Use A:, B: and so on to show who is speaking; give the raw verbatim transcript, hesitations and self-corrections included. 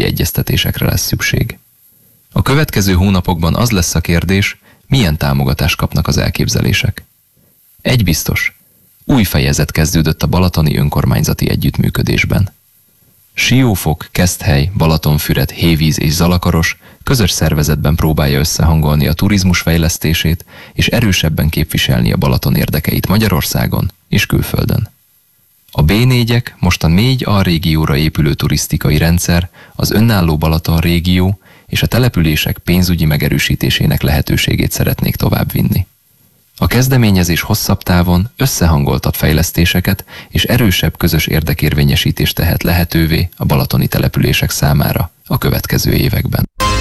A: további egyeztetésekre lesz szükség. A következő hónapokban az lesz a kérdés, milyen támogatást kapnak az elképzelések. Egy biztos, új fejezet kezdődött a balatoni önkormányzati együttműködésben. Siófok, Keszthely, Balatonfüred, Hévíz és Zalakaros közös szervezetben próbálja összehangolni a turizmus fejlesztését és erősebben képviselni a Balaton érdekeit Magyarországon és külföldön. A bé négyek most a négy alrégióra épülő turisztikai rendszer, az önálló Balaton régió és a települések pénzügyi megerősítésének lehetőségét szeretnék továbbvinni. A kezdeményezés hosszabb távon összehangoltabb fejlesztéseket és erősebb közös érdekérvényesítést tehet lehetővé a balatoni települések számára a következő években.